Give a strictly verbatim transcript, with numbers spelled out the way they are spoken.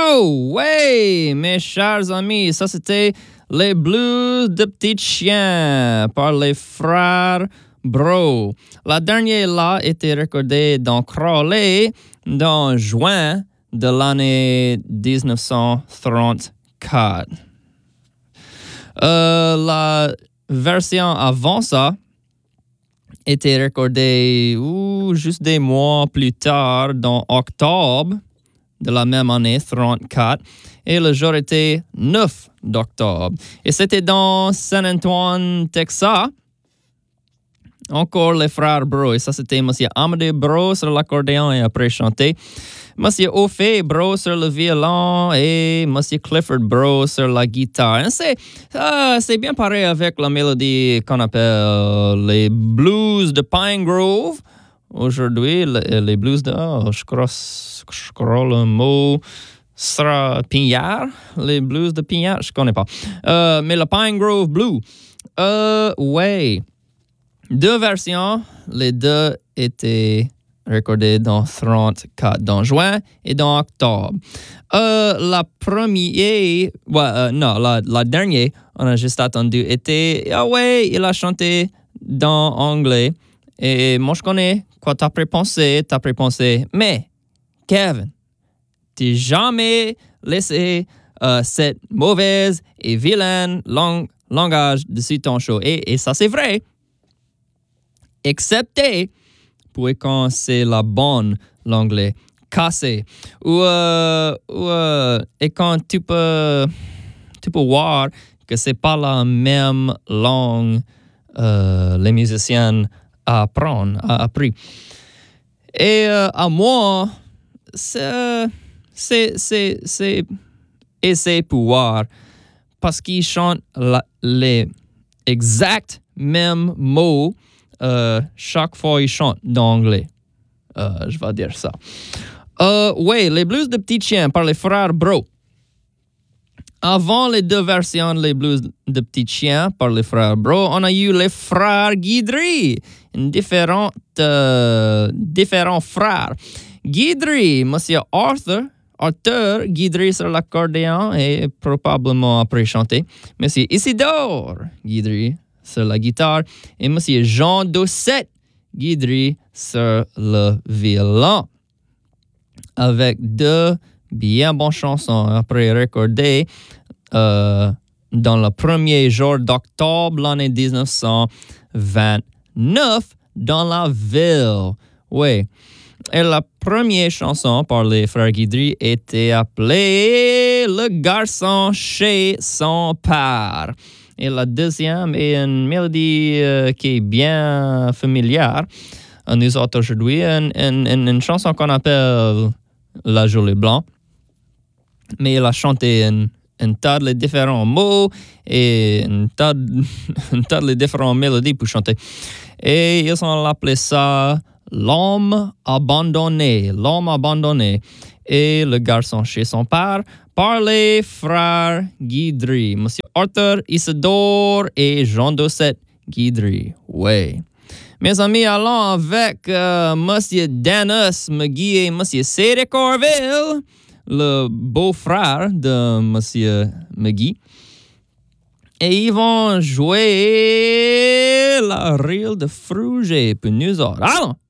Oh, ouais, mes chers amis, ça c'était les blues de petits chiens par les frères Bro. La dernière là était recordée dans Crawley dans juin de l'année dix-neuf cent trente-quatre. Euh, la version avant ça était recordée ou juste des mois plus tard, dans octobre de la même année, trente-quatre, et le jour était neuf d'octobre. Et c'était dans San Antonio, Texas. Encore les frères Bro. Et ça, c'était M. Amadou Bro sur l'accordéon et après chanter. M. Ophé Bro sur le violon et M. Clifford Bro sur la guitare. Et c'est, euh, c'est bien pareil avec la mélodie qu'on appelle euh, les blues de Pine Grove. Aujourd'hui, les, les blues de... Oh, je, crois, je crois le mot sera Pignard. Les blues de Pignard, je connais pas. Euh, mais le Pine Grove Blue. Euh, ouais. Deux versions, les deux étaient recordées dans trente-quatre, dans juin et dans octobre. Euh, la première, ouais, euh, non, la, la dernière, on a juste attendu, était, ah ouais, il a chanté dans anglais. Et moi, je connais quoi t'as pensé, t'as pensé, mais, Kevin, t'as jamais laissé euh, cette mauvaise et vilaine lang- langage dessus ton show. Et, et ça, c'est vrai. Excepté pour quand c'est la bonne l'anglais cassé ou, euh, ou euh, et quand tu peux tu peux voir que c'est pas la même langue euh, les musiciens apprennent a appris et euh, à moi c'est c'est c'est c'est essayer pour voir parce qu'ils chantent la, les exacts mêmes mots. Euh, chaque fois, ils chantent d'anglais. Euh, je vais dire ça. Euh, oui, les blues de petits chiens par les frères Bro. Avant les deux versions, les blues de petits chiens par les frères Bro, on a eu les frères Guidry. Différents, euh, différents frères. Guidry, Monsieur Arthur, Arthur Guidry sur l'accordéon et probablement après chanter. Monsieur Isidore Guidry sur la guitare, et M. Jean Doucet Guidry sur le violon. Avec deux bien bonnes chansons après recordées euh, dans le premier jour d'octobre l'année dix-neuf cent vingt-neuf dans la ville. Oui. Et la première chanson par les frères Guidry était appelée Le garçon chez son père. Et la deuxième est une mélodie euh, qui est bien familière à nous autres aujourd'hui, une, une, une, une chanson qu'on appelle La Jolie Blanc. Mais il a chanté un, un tas de différents mots et un tas, de, un tas de différentes mélodies pour chanter. Et ils ont appelé ça L'homme abandonné, l'homme abandonné. Et le garçon chez son père par les frères Guidry, Monsieur Arthur Isidore et Jean Doucet Guidry. Ouais. Mes amis, allons avec euh, Monsieur Dennis McGee et Monsieur Cédric Orville, le beau-frère de Monsieur McGee. Et ils vont jouer la reel de Fruget pour nous autres. Allons!